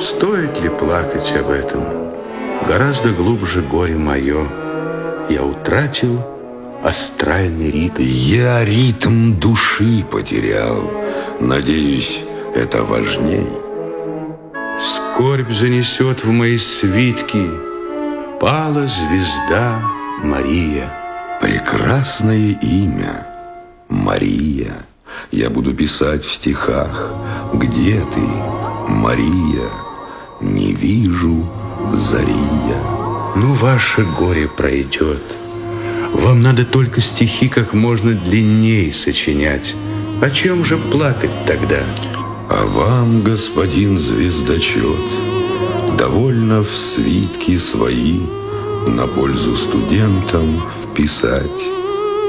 Стоит ли плакать об этом? Гораздо глубже горе мое. Я утратил астральный ритм. Я ритм души потерял. Надеюсь, это важней. Скорбь занесет в мои свитки. Пала звезда Мария. Прекрасное имя, Мария. Я буду писать в стихах. Где ты, Мария? Не вижу зария. Ну, ваше горе пройдет. Вам надо только стихи как можно длинней сочинять. О чем же плакать тогда? А вам, господин звездочет, довольно в свитки свои на пользу студентам вписать